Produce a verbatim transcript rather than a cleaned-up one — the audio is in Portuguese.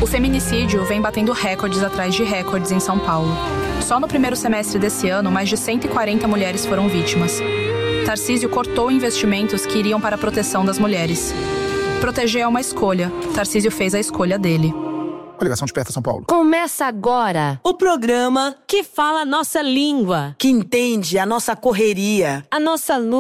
O feminicídio vem batendo recordes atrás de recordes em São Paulo. Só no primeiro semestre desse ano, mais de cento e quarenta mulheres foram vítimas. Tarcísio cortou investimentos que iriam para a proteção das mulheres. Proteger é uma escolha. Tarcísio fez a escolha dele. Coligação Desperta São Paulo. Começa agora o programa que fala a nossa língua, que entende a nossa correria, a nossa luta.